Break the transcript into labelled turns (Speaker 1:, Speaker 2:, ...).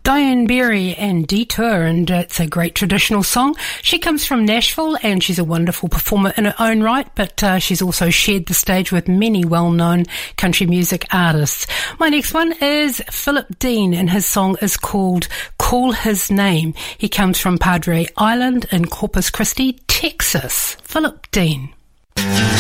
Speaker 1: Diane Berry and Detour, and it's a great traditional song. She comes from Nashville and she's a wonderful performer in her own right, but she's also shared the stage with many well-known country music artists. My next one is Philip Dean, and his song is called Call His Name. He comes from Padre Island in Corpus Christi, Texas. Philip Dean.